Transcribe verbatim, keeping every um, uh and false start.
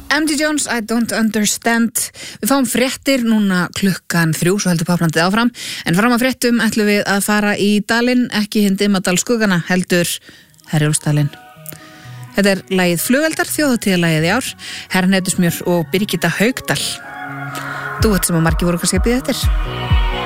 M D Jones, I don't understand. Við fáum fréttir núna klukkan þrjú, svo heldur Páplandið áfram. En fram að fréttum ætlum við að fara í dalinn, ekki hinn Dimmadal skugana, heldur Herjólfsdalinn. Þetta er lagið Flugeldar, þjóðhátíðarlagið í ár, Herrneytusmjör og Birgitta Haukdal. Duett sem að margir voru kannski að bíða eftir.